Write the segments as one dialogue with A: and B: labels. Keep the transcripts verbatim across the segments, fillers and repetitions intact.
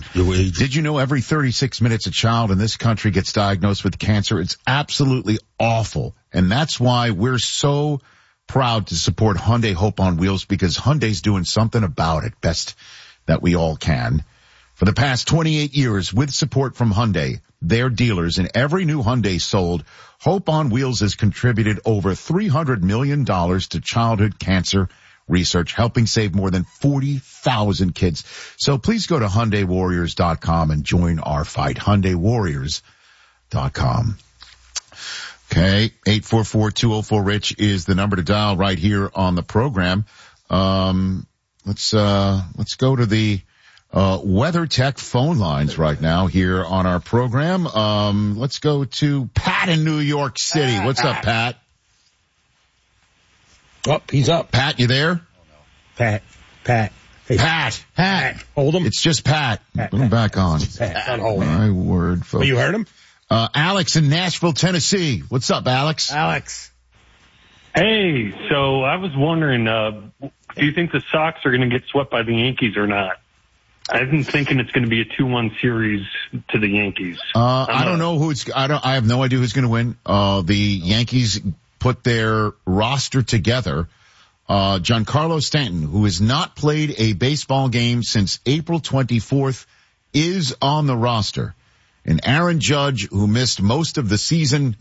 A: Did you know every thirty-six minutes a child in this country gets diagnosed with cancer? It's absolutely awful. And that's why we're so proud to support Hyundai Hope on Wheels, because Hyundai's doing something about it best that we all can. For the past twenty-eight years, with support from Hyundai, their dealers, and every new Hyundai sold, Hope on Wheels has contributed over three hundred million dollars to childhood cancer research, helping save more than forty thousand kids. So please go to Hyundai Warriors dot com and join our fight. Hyundai Warriors dot com. Okay, eight four four, two oh four, RICH is the number to dial right here on the program. Um, let's, uh, let's go to the, uh, WeatherTech phone lines right now here on our program. Um, let's go to Pat in New York City. What's up, Pat?
B: Oh, he's up.
A: Pat, you there?
B: Pat, Pat. Hey,
A: Pat, Pat.
B: Pat. Hold him.
A: It's just Pat.
B: Pat,
A: Put him
B: Pat.
A: back on.
B: Pat, on hold.
A: My word, folks.
B: Oh, you heard him?
A: Uh, Alex in Nashville, Tennessee. What's up, Alex?
B: Alex.
C: Hey, so I was wondering, uh, do you think the Sox are going to get swept by the Yankees or not? I've been thinking it's going to be a two one series to the Yankees.
A: Uh, I don't know who it's, I don't, I have no idea who's going to win. Uh, the Yankees put their roster together. Uh, Giancarlo Stanton, who has not played a baseball game since April twenty-fourth, is on the roster. And Aaron Judge, who missed most of the season,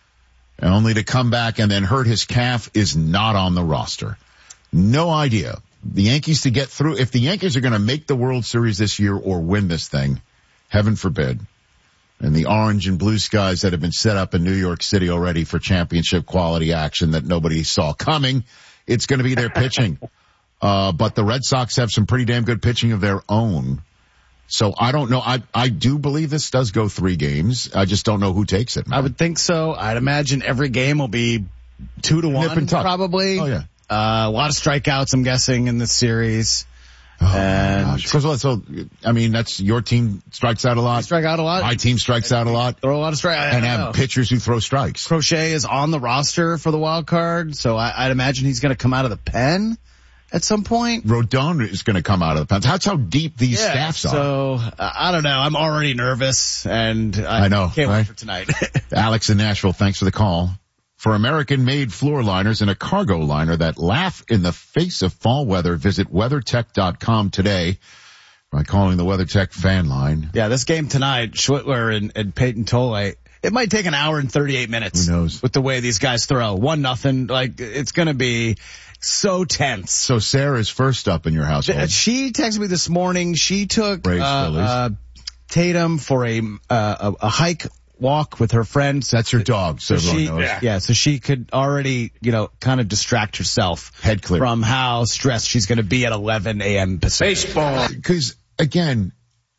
A: only to come back and then hurt his calf, is not on the roster. No idea. The Yankees to get through, if the Yankees are going to make the World Series this year or win this thing, heaven forbid, and the orange and blue skies that have been set up in New York City already for championship quality action that nobody saw coming, it's going to be their pitching. Uh, but the Red Sox have some pretty damn good pitching of their own. So I don't know. I, I do believe this does go three games. I just don't know who takes it, man.
D: I would think so. I'd imagine every game will be two to one,
A: Nip and tuck.
D: probably.
A: Oh, yeah.
D: Uh, a lot of strikeouts, I'm guessing, in this series.
A: Oh,
D: and
A: my gosh. First of all, so, I mean, that's your team strikes out a lot.
D: strike out a lot.
A: My team strikes out a lot.
D: Throw a lot of strikes.
A: And have pitchers who throw strikes.
D: Crochet is on the roster for the wild card, so I, I'd imagine he's going to come out of the pen at some point.
A: Rodon is going to come out of the pen. That's how deep these
D: yeah,
A: staffs are.
D: So, uh, I don't know. I'm already nervous, and I,
A: I know,
D: can't
A: right?
D: wait for tonight.
A: Alex in Nashville, thanks for the call. For American-made floor liners and a cargo liner that laugh in the face of fall weather, visit WeatherTech dot com today by calling the WeatherTech fan line.
D: Yeah, this game tonight, Schwittler and, and Peyton Tolle, it might take an hour and thirty-eight minutes.
A: Who knows?
D: With the way these guys throw. One nothing. Like, it's going to be so tense.
A: So Sarah's first up in your household.
D: She texted me this morning. She took
A: Braves,
D: uh,
A: Phillies.
D: uh, Tatum for a, uh, a a hike walk with her friends.
A: That's her dog, so,
D: so
A: everyone
D: she,
A: knows.
D: yeah. yeah, so she could already, you know, kind of distract herself
A: Head clear.
D: from how stressed she's going to be at eleven a.m. Pacific.
B: Baseball.
A: Because, again,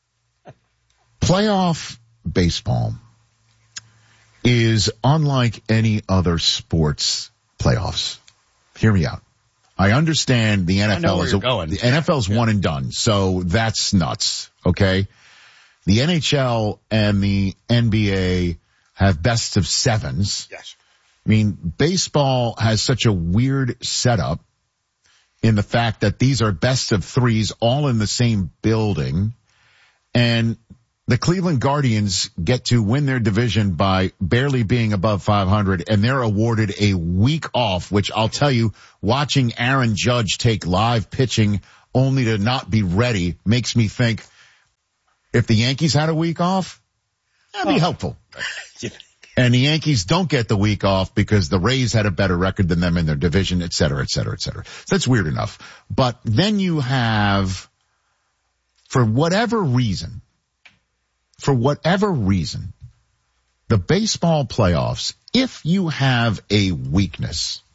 A: playoff baseball is unlike any other sports playoffs. Hear me out. I understand the N F L
D: I know where
A: is
D: you're
A: a,
D: going.
A: the N F L's
D: Yeah.
A: one and done, so that's nuts. Okay, the N H L and the N B A have best of sevens.
B: Yes.
A: I mean, baseball has such a weird setup in the fact that these are best of threes all in the same building, and the Cleveland Guardians get to win their division by barely being above five hundred, and they're awarded a week off, which I'll tell you, watching Aaron Judge take live pitching only to not be ready makes me think if the Yankees had a week off, that'd be
B: oh.
A: helpful. And the Yankees don't get the week off because the Rays had a better record than them in their division, et cetera, et cetera, et cetera. So that's weird enough. But then you have, for whatever reason, for whatever reason, the baseball playoffs, if you have a weakness,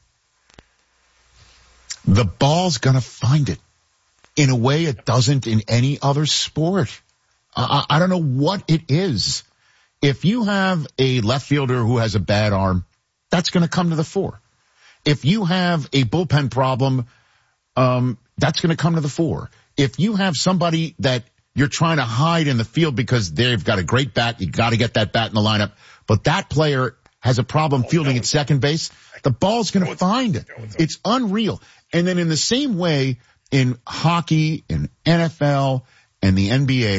A: the ball's gonna find it in a way it doesn't in any other sport. I, I don't know what it is. If you have a left fielder who has a bad arm, that's going to come to the fore. If you have a bullpen problem, um, that's going to come to the fore. If you have somebody that you're trying to hide in the field because they've got a great bat, you got to get that bat in the lineup, but that player has a problem fielding at second base, the ball's going to find it. It's unreal. And then in the same way, in hockey, in N F L, and the N B A,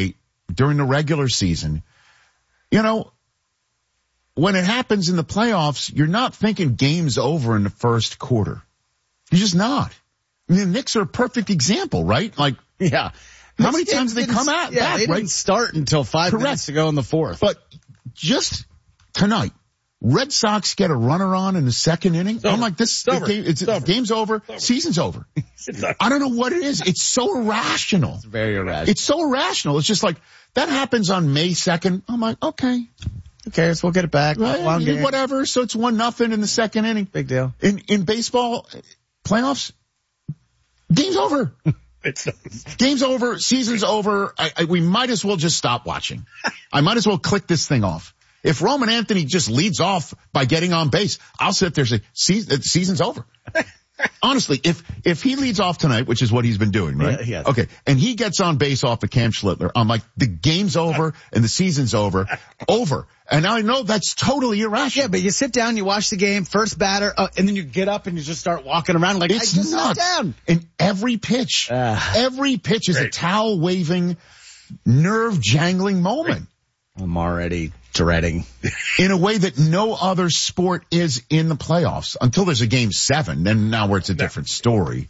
A: during the regular season, you know, when it happens in the playoffs, you're not thinking game's over in the first quarter. You're just not. I mean, the Knicks are a perfect example, right? Like,
D: yeah.
A: How many times did they come out
D: yeah,
A: back,
D: they
A: right?
D: didn't start until five
A: Correct.
D: minutes to go in the fourth.
A: But just tonight, Red Sox get a runner on in the second inning.
B: It's over.
A: I'm like, this
B: It's over.
A: game, it's,
B: It's over.
A: game's over,
B: It's over.
A: season's over.
B: It's over.
A: I don't know what it is. It's so irrational.
D: It's very irrational.
A: It's so irrational. It's just like, that happens on May second. I'm like, okay.
D: Who cares? We'll get it back.
A: Right,
D: Long game.
A: whatever. So it's one nothing in the second inning.
D: Big deal.
A: In, in baseball playoffs, game's over.
B: It's
A: Game's over. Season's over. I, I, we might as well just stop watching. I might as well click this thing off. If Roman Anthony just leads off by getting on base, I'll sit there and say, season, season's over. Honestly, if, if he leads off tonight, which is what he's been doing, right?
D: Yeah, yes.
A: Okay. And he gets on base off of Cam Schlittler, I'm like, the game's over and the season's over. Over. And I know that's totally irrational.
D: Yeah, but you sit down, you watch the game, first batter, uh, and then you get up and you just start walking around like,
A: It's
D: I just
A: nuts.
D: sat down.
A: And every pitch,
D: Uh,
A: every pitch is a
B: great.
A: towel waving, nerve jangling moment.
D: I'm already dreading.
A: In a way that no other sport is in the playoffs until there's a game seven. Then now where it's a different story.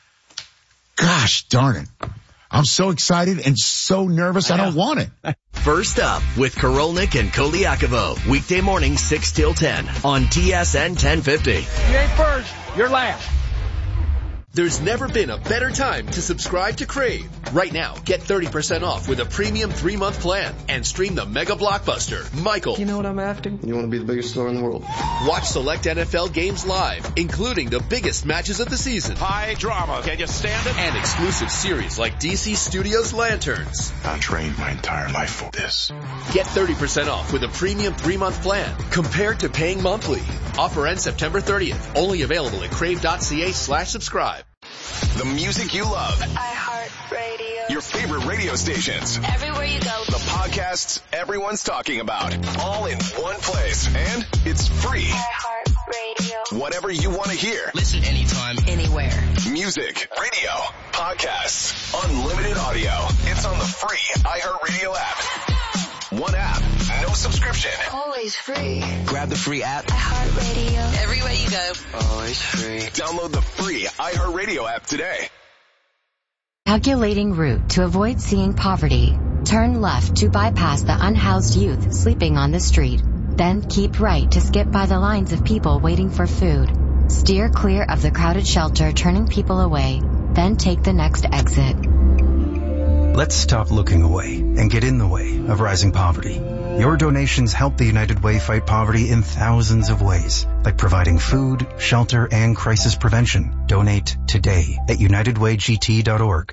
A: Gosh darn it. I'm so excited and so nervous. I, I don't want it.
E: First Up with Korolnik and Koliakovo. Weekday morning six till ten on T S N ten fifty.
F: You ain't first, you're last.
G: There's never been a better time to subscribe to Crave. Right now, get thirty percent off with a premium three-month plan and stream the mega blockbuster, Michael.
H: You know what I'm after? You want to be the biggest star in the world.
G: Watch select N F L games live, including the biggest matches of the season.
F: High drama, can you stand it?
G: And exclusive series like D C Studios Lanterns.
I: I trained my entire life for this.
G: Get thirty percent off with a premium three-month plan compared to paying monthly. Offer ends September thirtieth. Only available at crave.ca slash subscribe.
I: The music you love.
J: iHeartRadio.
I: Your favorite radio stations.
J: Everywhere you go.
I: The podcasts everyone's talking about. All in one place. And it's free.
J: iHeartRadio.
I: Whatever you want to hear.
E: Listen anytime,
J: anywhere.
I: Music, radio, podcasts, unlimited audio. It's on the free iHeartRadio app. One app, no subscription.
J: Always free.
E: grab the free app.
J: iHeartRadio. Everywhere you go.
H: Always free.
I: Download the free iHeartRadio app today.
K: Calculating route to avoid seeing poverty. Turn left to bypass the unhoused youth sleeping on the street. Then keep right to skip by the lines of people waiting for food. Steer clear of the crowded shelter turning people away. Then take the next exit.
L: Let's stop looking away and get in the way of rising poverty. Your donations help the United Way fight poverty in thousands of ways, like providing food, shelter, and crisis prevention. Donate today at united way g t dot org.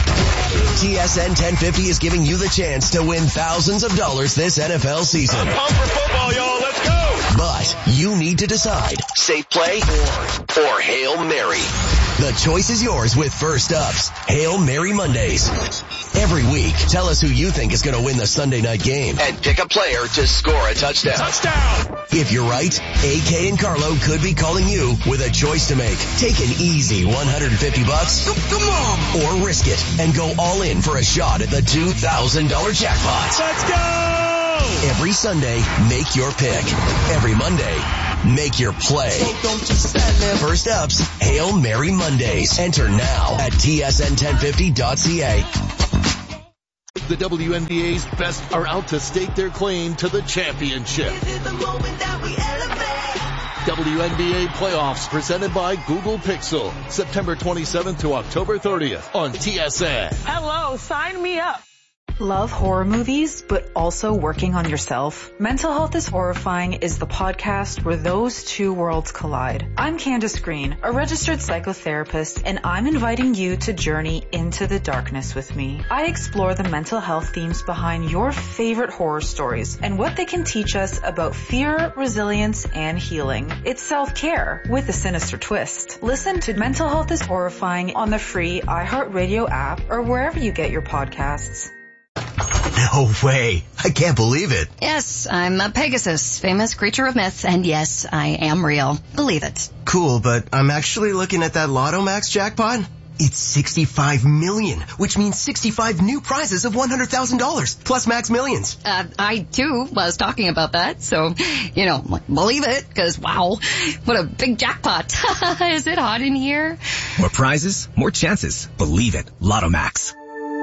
E: T S N ten fifty is giving you the chance to win thousands of dollars this N F L season.
F: I'm pumped for football, y'all. Let's go.
E: But you need to decide, safe play or, or Hail Mary. The choice is yours with First Up's Hail Mary Mondays. Every week, tell us who you think is going to win the Sunday night game and pick a player to score a touchdown.
F: Touchdown.
E: If you're right, A K and Carlo could be calling you with a choice to make. Take an easy one hundred fifty bucks. Come on. Or risk it and go all in for a shot at the two thousand dollars jackpot.
F: Let's go.
E: Every Sunday, make your pick. Every Monday, make your play. First Up's Hail Mary Mondays. Enter now at T S N ten fifty dot c a.
M: The W N B A's best are out to stake their claim to the championship. W N B A Playoffs presented by Google Pixel. September twenty-seventh to October thirtieth on T S N.
N: Hello, sign me up.
O: Love horror movies, but also working on yourself? Mental Health is Horrifying is the podcast where those two worlds collide. I'm Candace Green, a registered psychotherapist, and I'm inviting you to journey into the darkness with me. I explore the mental health themes behind your favorite horror stories and what they can teach us about fear, resilience, and healing. It's self-care with a sinister twist. Listen to Mental Health is Horrifying on the free iHeartRadio app or wherever you get your podcasts.
E: No way. I can't believe it.
P: Yes, I'm a Pegasus, famous creature of myth, and yes, I am real. Believe it.
E: Cool, but I'm actually looking at that Lotto Max jackpot, It's sixty-five million, which means sixty-five new prizes of one hundred thousand dollars, plus Max Millions.
P: Uh, I, too, was talking about that, so, you know, believe it, because, wow, what a big jackpot. Is it hot in here?
Q: More prizes, more chances. Believe it. Lotto Max.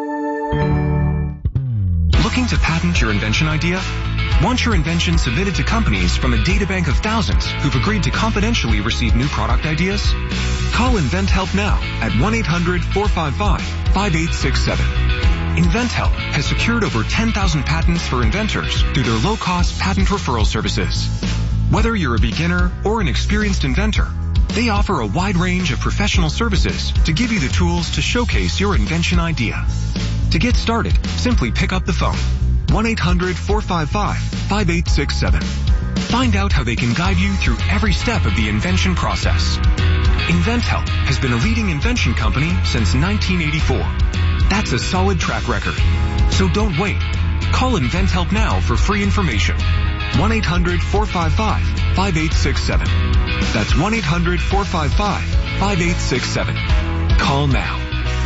R: Looking to patent your invention idea? Want your invention submitted to companies from a databank of thousands who've agreed to confidentially receive new product ideas? Call InventHelp now at one eight hundred four five five five eight six seven. InventHelp has secured over ten thousand patents for inventors through their low-cost patent referral services. Whether you're a beginner or an experienced inventor, they offer a wide range of professional services to give you the tools to showcase your invention idea. To get started, simply pick up the phone. one eight hundred four five five five eight six seven. Find out how they can guide you through every step of the invention process. InventHelp has been a leading invention company since nineteen eighty-four. That's a solid track record. So don't wait. Call InventHelp now for free information. one eight hundred four five five five eight six seven. That's one eight hundred four five five five eight six seven. Call now.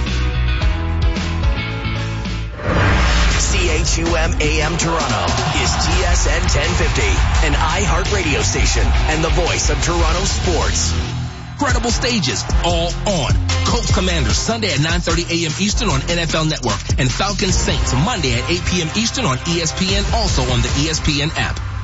E: C H U M A M Toronto is T S N ten fifty, an iHeart radio station and the voice of Toronto sports.
S: Incredible stages, all on. Colts Commanders Sunday at nine thirty a.m. Eastern on N F L Network, and Falcons Saints Monday at eight p.m. Eastern on E S P N, also on the E S P N app.